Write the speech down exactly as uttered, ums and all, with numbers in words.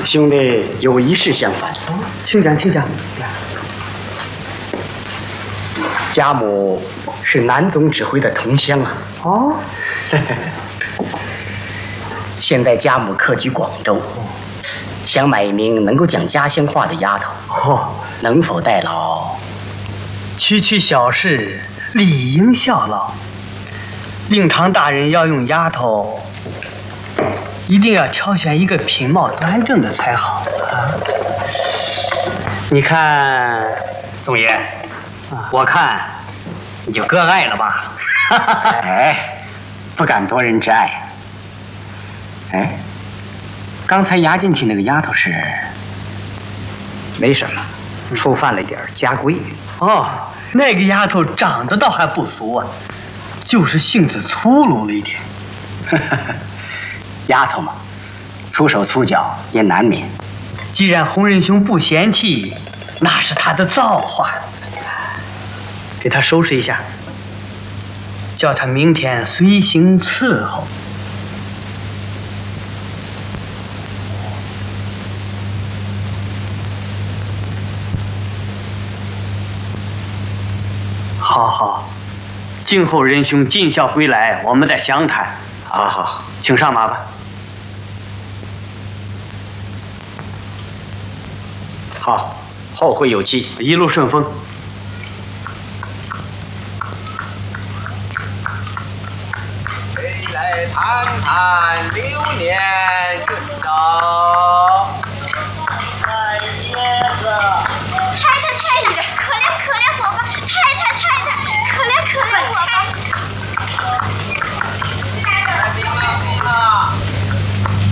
兄弟有一事相烦。 哦，请讲，请讲。 家母是南总指挥的同乡啊。 哦。 现在家母客居广州，想买一名能够讲家乡话的丫头。 哦， 能否代劳？ 区区小事，理应效劳。令堂大人要用丫头，一定要挑选一个品貌端正的才好啊！你看， 总爷，啊、我看你就割爱了吧？ 哎，不敢夺人之爱。哎，刚才押进去那个丫头是？ 没什么，触犯了点家规。 哦，那个丫头长得倒还不俗啊，就是性子粗鲁了一点。 丫头嘛，粗手粗脚也难免。 既然洪仁兄不嫌弃，那是他的造化。给他收拾一下，叫他明天随行伺候。好好，今后仁兄尽孝归来，我们再详谈。 好好， 请上马吧。 好，后会有期， 一路顺风。 谁来谈谈流年？